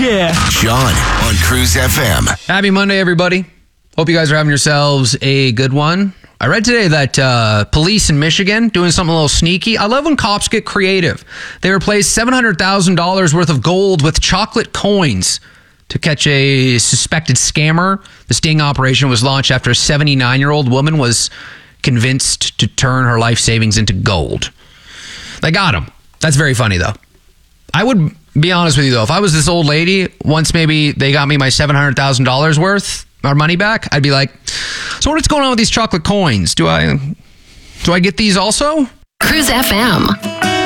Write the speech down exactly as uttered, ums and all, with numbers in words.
yeah. John on Cruise F M. Happy Monday, everybody. Hope you guys are having yourselves a good one. I read today that uh, police in Michigan doing something a little sneaky. I love when cops get creative. They replaced seven hundred thousand dollars worth of gold with chocolate coins to catch a suspected scammer. The sting operation was launched after a seventy-nine-year-old woman was convinced to turn her life savings into gold. They got him. That's very funny, though. I would be honest with you, though. If I was this old lady, once maybe they got me my seven hundred thousand dollars worth, our money back, I'd be like, so what's going on with these chocolate coins? Do I, do I get these also? Cruise F M.